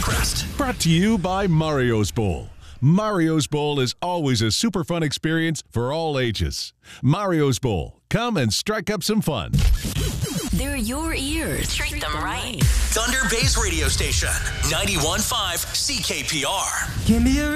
Crest. Brought to you by Mario's Bowl. Mario's Bowl is always a super fun experience for all ages. Mario's Bowl. Come and strike up some fun. They're your ears. Treat them right. Thunder Bay's radio station, 91.5 CKPR. Give me a